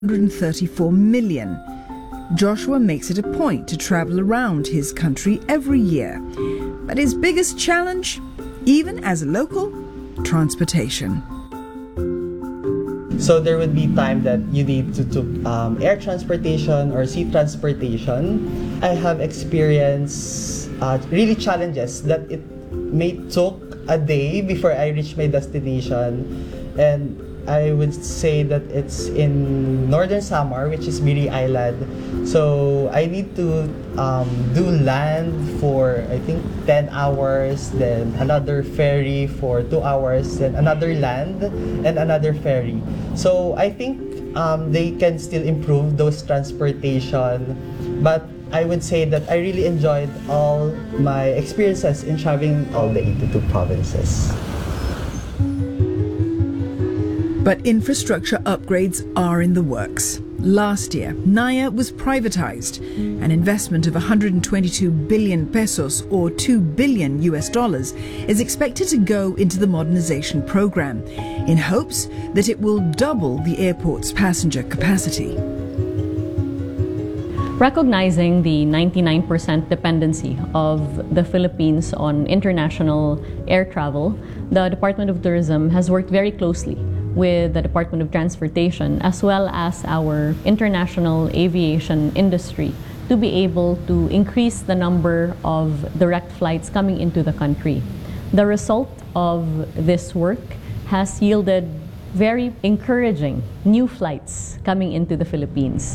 134 million. Joshua makes it a point to travel around his country every year. But his biggest challenge, even as a local, transportation. So there would be time that you need to air transportation or sea transportation. I have experienced really challenges that it may took a day before I reach my destination, and I would say that it's in Northern Samar, which is Biri Island. So I need to do land for, I think, 10 hours, then another ferry for 2 hours, then another land, and another ferry. So I think they can still improve those transportation, but I would say that I really enjoyed all my experiences in traveling all the 82 provinces. But infrastructure upgrades are in the works. Last year, Naya was privatized. An investment of 122 billion pesos or $2 billion is expected to go into the modernization program in hopes that it will double the airport's passenger capacity. Recognizing the 99% dependency of the Philippines on international air travel, the Department of Tourism has worked very closely with the Department of Transportation as well as our international aviation industry to be able to increase the number of direct flights coming into the country. The result of this work has yielded very encouraging new flights coming into the Philippines.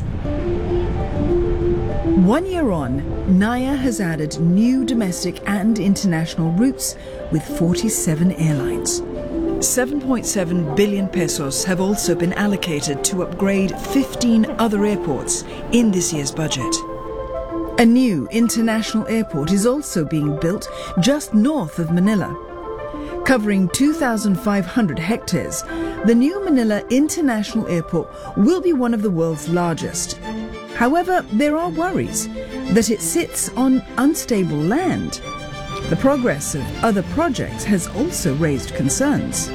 1 year on, Naya has added new domestic and international routes with 47 airlines. 7.7 billion pesos have also been allocated to upgrade 15 other airports in this year's budget. A new international airport is also being built just north of Manila. Covering 2,500 hectares, the new Manila International Airport will be one of the world's largest. However, there are worries that it sits on unstable land. The progress of other projects has also raised concerns.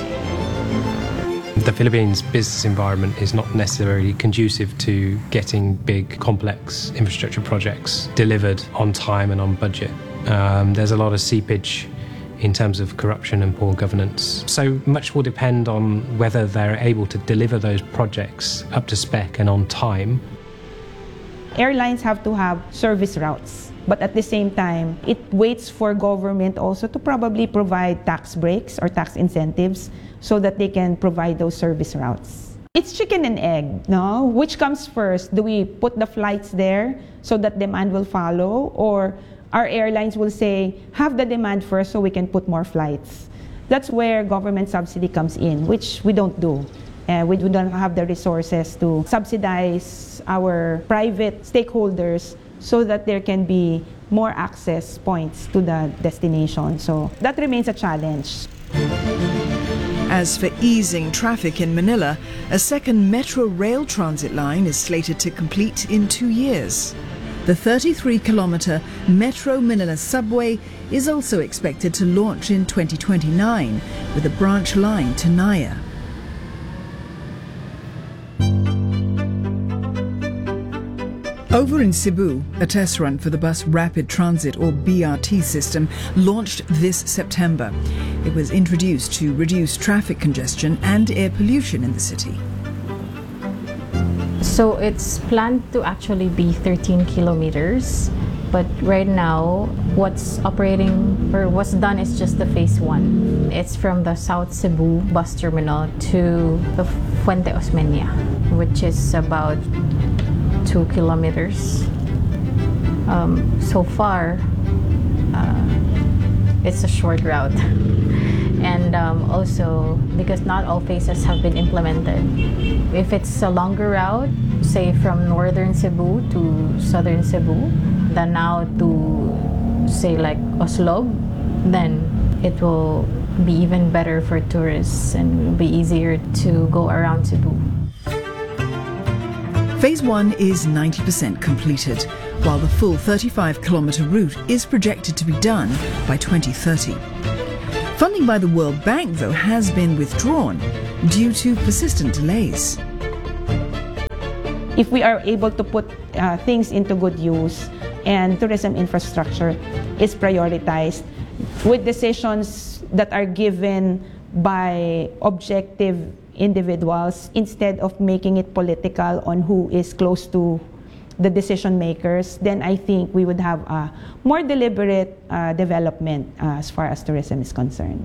The Philippines business environment is not necessarily conducive to getting big, complex infrastructure projects delivered on time and on budget. There's a lot of seepage in terms of corruption and poor governance. So much will depend on whether they're able to deliver those projects up to spec and on time. Airlines have to have service routes, but at the same time, it waits for government also to probably provide tax breaks or tax incentives so that they can provide those service routes. It's chicken and egg, no? Which comes first? Do we put the flights there so that demand will follow? Or our airlines will say, have the demand first so we can put more flights? That's where government subsidy comes in, which we don't do. We do not have the resources to subsidize our private stakeholders so that there can be more access points to the destination. So that remains a challenge. As for easing traffic in Manila, a second metro rail transit line is slated to complete in 2 years. The 33-kilometre Metro Manila subway is also expected to launch in 2029 with a branch line to Naya. Over in Cebu, a test run for the Bus Rapid Transit or BRT system launched this September. It was introduced to reduce traffic congestion and air pollution in the city. So it's planned to actually be 13 kilometers, but right now what's operating or what's done is just the phase 1. It's from the South Cebu bus terminal to the Fuente Osmeña, which is about 2 kilometers. So far, it's a short route. And also, because not all phases have been implemented. If it's a longer route, say from northern Cebu to southern Cebu, Danao to, say, like Oslog, then it will be even better for tourists and will be easier to go around Cebu. Phase 1 is 90% completed, while the full 35-kilometre route is projected to be done by 2030. Funding by the World Bank, though, has been withdrawn due to persistent delays. If we are able to put things into good use and tourism infrastructure is prioritized with decisions that are given by objective individuals instead of making it political on who is close to the decision makers, then I think we would have a more deliberate development as far as tourism is concerned.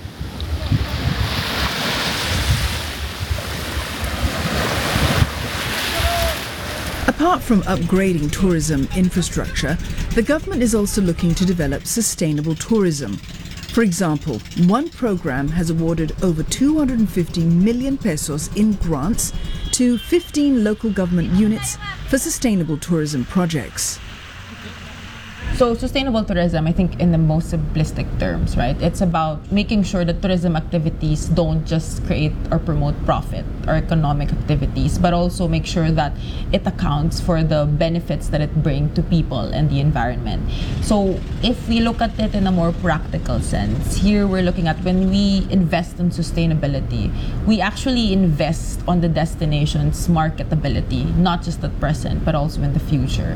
Apart from upgrading tourism infrastructure, the government is also looking to develop sustainable tourism. For example, one program has awarded over 250 million pesos in grants to 15 local government units for sustainable tourism projects. So sustainable tourism, I think in the most simplistic terms, right? It's about making sure that tourism activities don't just create or promote profit or economic activities, but also make sure that it accounts for the benefits that it brings to people and the environment. So if we look at it in a more practical sense, here we're looking at when we invest in sustainability, we actually invest on the destination's marketability, not just at present, but also in the future.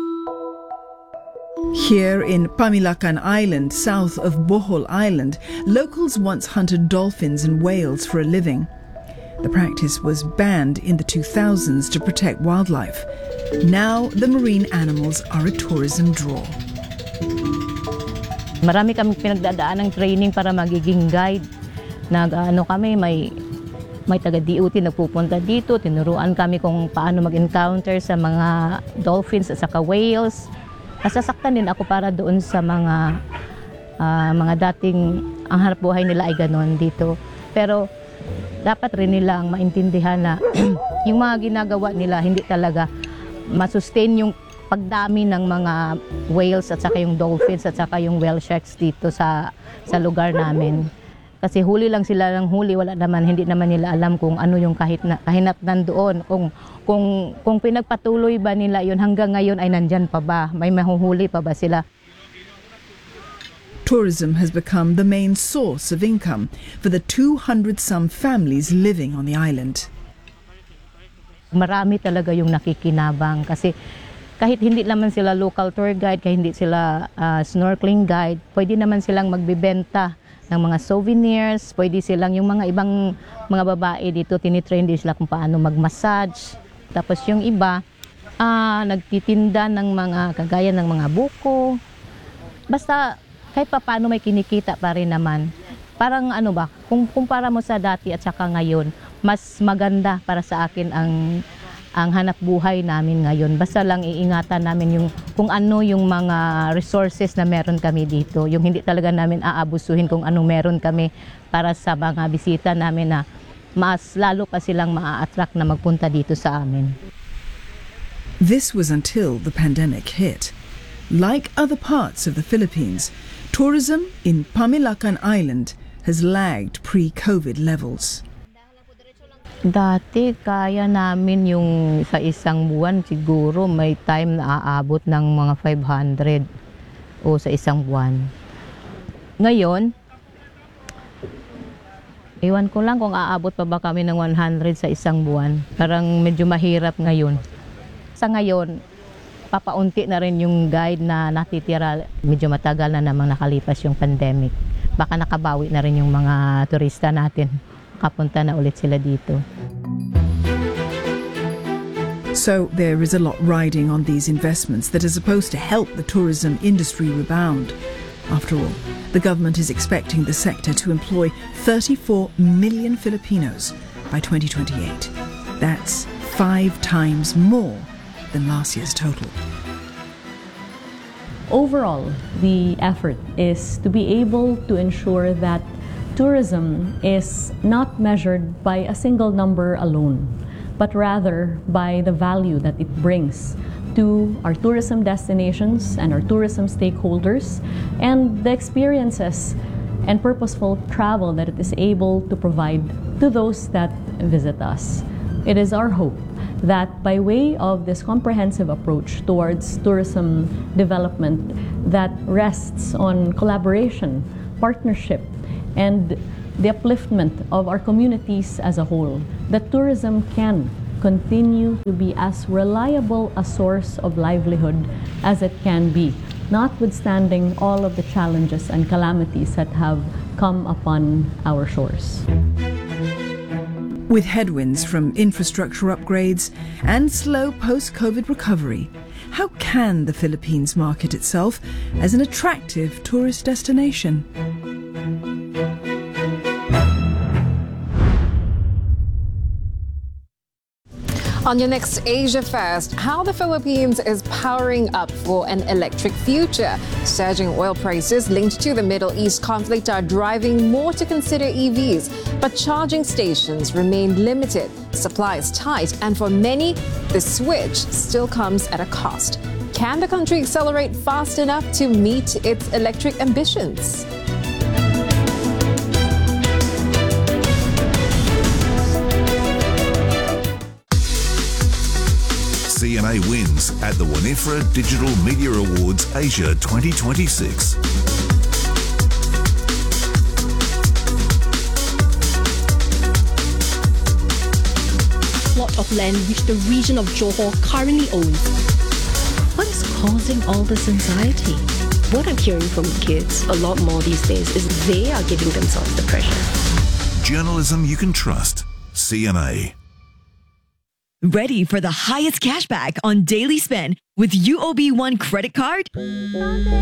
Here in Pamilacan Island, south of Bohol Island, locals once hunted dolphins and whales for a living. The practice was banned in the 2000s to protect wildlife. Now the marine animals are a tourism draw. Marami kami pinagdadaan ng training para magiging guide. Kami, may taga-DOT nagpupunta dito, tinuruan kami kung paano mag-encounter sa mga dolphins at saka whales. Nasasaktan din ako para doon sa mga dating ang hanap buhay nila ay gano'n dito. Pero dapat rin nilang maintindihan na yung mga ginagawa nila hindi talaga masustain yung pagdami ng mga whales at saka yung dolphins at saka yung whale sharks dito sa lugar namin. Kasi huli lang sila ng huli, hindi naman nila alam kung ano yung kahinatnan doon. Kung pinagpatuloy ba nila yun hanggang ngayon ay nandyan pa ba? May mahuhuli pa ba sila? Tourism has become the main source of income for the 200-some families living on the island. Marami talaga yung nakikinabang kasi kahit hindi naman sila local tour guide, kahit hindi sila snorkeling guide, pwede naman silang magbibenta ng mga souvenirs, pwede silang yung mga ibang mga babae dito, tinitrain din sila kung paano mag-massage. Tapos yung iba, nagtitinda ng mga kagaya ng mga buko. Basta kahit pa paano may kinikita pa rin naman. Parang kung kumpara mo sa dati at saka ngayon, mas maganda para sa akin ang hanap buhay namin ngayon. Basta lang iingatan namin yung kung ano yung mga resources na meron kami dito. Yung hindi talaga namin aabusuhin kung anong meron kami para sa mga bisita namin na mas lalo pa silang maa-attract na magpunta dito sa amin. This was until the pandemic hit. Like other parts of the Philippines, tourism in Pamilacan Island has lagged pre-COVID levels. Dati, kaya namin yung sa isang buwan, siguro may time na aabot ng mga 500 o sa isang buwan. Ngayon, iwan ko lang kung aabot pa ba kami ng 100 sa isang buwan. Parang medyo mahirap ngayon. Sa ngayon, papaunti na rin yung guide na natitira. Medyo matagal na namang nakalipas yung pandemic. Baka nakabawi na rin yung mga turista natin. Kapunta na ulit sila dito. So there is a lot riding on these investments that are supposed to help the tourism industry rebound. After all, the government is expecting the sector to employ 34 million Filipinos by 2028. That's 5 times more than last year's total. Overall, the effort is to be able to ensure that tourism is not measured by a single number alone, but rather by the value that it brings to our tourism destinations and our tourism stakeholders, and the experiences and purposeful travel that it is able to provide to those that visit us. It is our hope that by way of this comprehensive approach towards tourism development that rests on collaboration, partnership, and the upliftment of our communities as a whole, that tourism can continue to be as reliable a source of livelihood as it can be, notwithstanding all of the challenges and calamities that have come upon our shores. With headwinds from infrastructure upgrades and slow post-COVID recovery, how can the Philippines market itself as an attractive tourist destination? On your next Asia Fest, how the Philippines is powering up for an electric future. Surging oil prices linked to the Middle East conflict are driving more to consider EVs, but charging stations remain limited. Supply is tight, and for many, the switch still comes at a cost. Can the country accelerate fast enough to meet its electric ambitions? CNA wins at the Winifred Digital Media Awards Asia 2026. Plot of land which the region of Johor currently owns. What is causing all this anxiety? What I'm hearing from kids a lot more these days is they are giving themselves the pressure. Journalism you can trust. CNA. Ready for the highest cashback on daily spend with UOB One credit card?